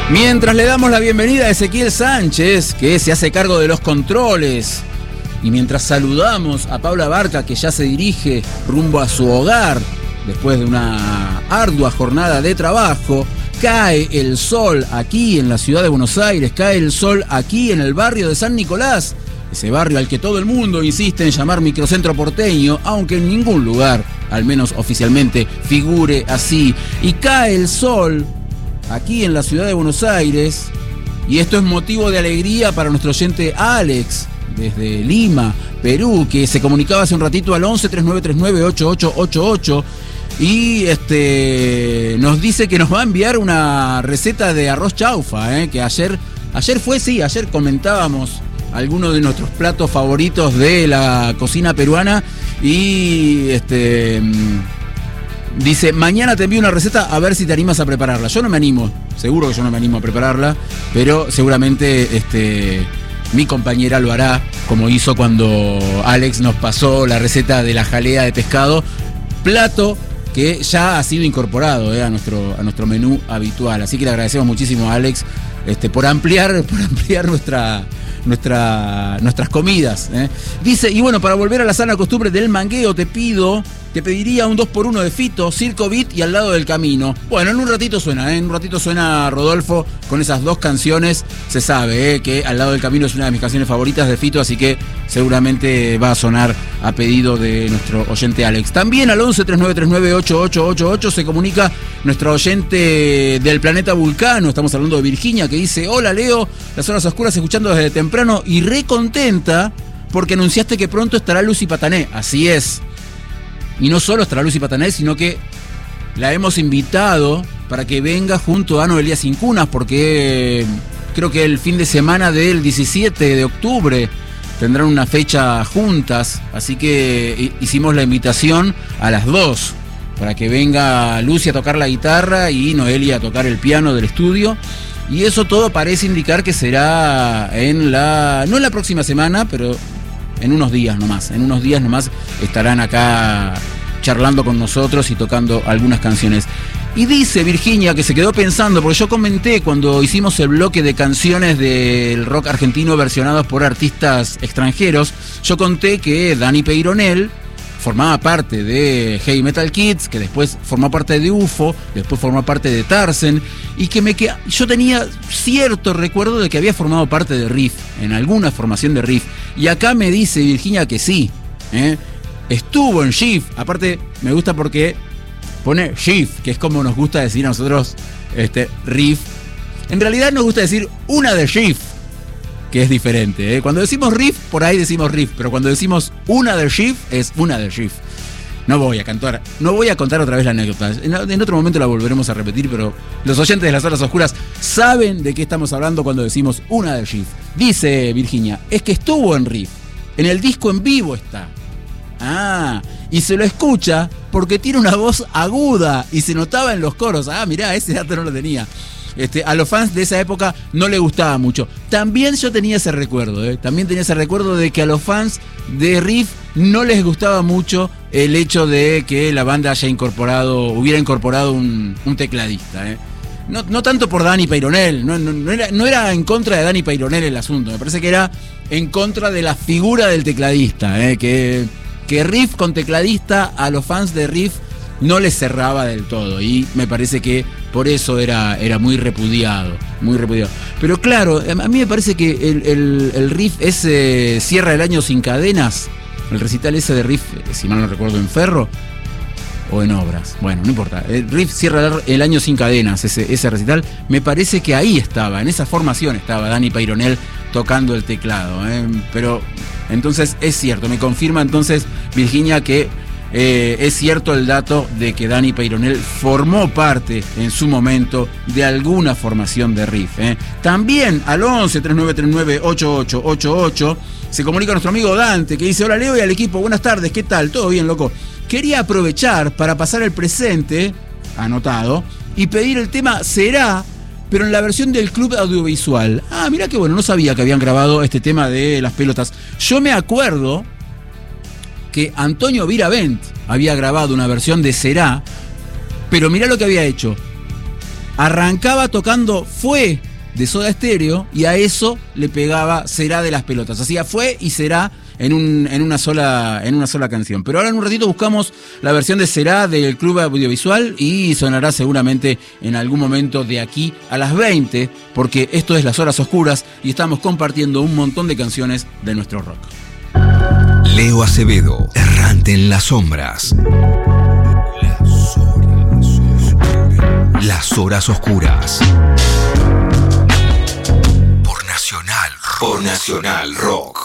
Mientras le damos la bienvenida a Ezequiel Sánchez, que se hace cargo de los controles, y mientras saludamos a Paula Barca, que ya se dirige rumbo a su hogar después de una ardua jornada de trabajo, cae el sol aquí en la ciudad de Buenos Aires, cae el sol aquí en el barrio de San Nicolás, ese barrio al que todo el mundo insiste en llamar microcentro porteño, aunque en ningún lugar, al menos oficialmente, figure así. Y cae el sol aquí en la ciudad de Buenos Aires, y esto es motivo de alegría para nuestro oyente Alex, desde Lima, Perú, que se comunicaba hace un ratito al 11 3939 8888 y nos dice que nos va a enviar una receta de arroz chaufa, que ayer comentábamos algunos de nuestros platos favoritos de la cocina peruana y dice, mañana te envío una receta a ver si te animas a prepararla. Yo no me animo, seguro que yo no me animo a prepararla, pero seguramente mi compañera lo hará, como hizo cuando Alex nos pasó la receta de la jalea de pescado, plato que ya ha sido incorporado a nuestro menú habitual. Así que le agradecemos muchísimo a Alex por ampliar nuestras comidas. Dice, y bueno, para volver a la sana costumbre del mangueo, te pediría un 2x1 de Fito, Circo Beat y Al lado del camino. Bueno, en un ratito suena Rodolfo con esas dos canciones. Se sabe que Al lado del camino es una de mis canciones favoritas de Fito, así que seguramente va a sonar a pedido de nuestro oyente Alex. También al 11 3939 8888 se comunica nuestro oyente del planeta Vulcano, estamos hablando de Virginia, que dice, hola Leo, las horas oscuras escuchando desde temprano y re contenta porque anunciaste que pronto estará Lucy Patané. Así es. Y no solo estará Lucy Patané, sino que la hemos invitado para que venga junto a Noelia Cincunas, porque creo que el fin de semana del 17 de octubre tendrán una fecha juntas, así que hicimos la invitación a las 2 para que venga Lucy a tocar la guitarra y Noelia a tocar el piano del estudio. Y eso todo parece indicar que será no en la próxima semana, pero en unos días nomás estarán acá charlando con nosotros y tocando algunas canciones. Y dice Virginia que se quedó pensando, porque yo comenté cuando hicimos el bloque de canciones del rock argentino versionados por artistas extranjeros, yo conté que Dani Peyronel formaba parte de Heavy Metal Kids, que después formó parte de UFO, después formó parte de Tarzan, y que yo tenía cierto recuerdo de que había formado parte de Riff, en alguna formación de Riff. Y acá me dice Virginia que sí, estuvo en Shift. Aparte me gusta porque pone Shift, que es como nos gusta decir a nosotros Riff. En realidad nos gusta decir una de Shift, que es diferente. Cuando decimos Riff, por ahí decimos Riff, pero cuando decimos una de Shift, es una de Shift. No voy a contar otra vez la anécdota. En otro momento la volveremos a repetir, pero los oyentes de las horas oscuras saben de qué estamos hablando cuando decimos una de Shift. Dice Virginia, es que estuvo en Riff, en el disco en vivo está. Y se lo escucha porque tiene una voz aguda y se notaba en los coros. Mirá, ese dato no lo tenía. A los fans de esa época no le gustaba mucho. También yo tenía ese recuerdo, También tenía ese recuerdo de que a los fans de Riff no les gustaba mucho el hecho de que la banda hubiera incorporado un tecladista, No tanto por Dani Peyronel, no era en contra de Dani Peyronel el asunto. Me parece que era en contra de la figura del tecladista, que Riff con tecladista a los fans de Riff no les cerraba del todo, y me parece que por eso era muy repudiado. Pero claro, a mí me parece que el Riff ese cierra el año sin cadenas, el recital ese de Riff, si mal no recuerdo, en Ferro o en Obras, bueno, no importa, el Riff cierra el año sin cadenas, ese recital, me parece que ahí estaba, en esa formación estaba Dani Peyronel tocando el teclado, pero entonces es cierto, me confirma entonces Virginia que es cierto el dato de que Dani Peyronel formó parte en su momento de alguna formación de Riff. También al 11 3939 8888 se comunica nuestro amigo Dante, que dice: hola Leo y al equipo, buenas tardes, ¿qué tal? ¿Todo bien, loco? Quería aprovechar para pasar el presente, anotado, y pedir el tema Será, pero en la versión del Club Audiovisual. Mirá que bueno, no sabía que habían grabado este tema de Las Pelotas. Yo me acuerdo que Antonio Viravent había grabado una versión de Será, pero mirá lo que había hecho. arrancaba tocando Fue de Soda Stereo y a eso le pegaba Será de Las Pelotas. Hacía Fue y Será en una sola canción. Pero ahora en un ratito buscamos la versión de Será del Club Audiovisual y sonará seguramente en algún momento de aquí a las 20, porque esto es Las Horas Oscuras y estamos compartiendo un montón de canciones de nuestro rock. Leo Acevedo, errante en las sombras. Las Horas Oscuras. Por Nacional Rock.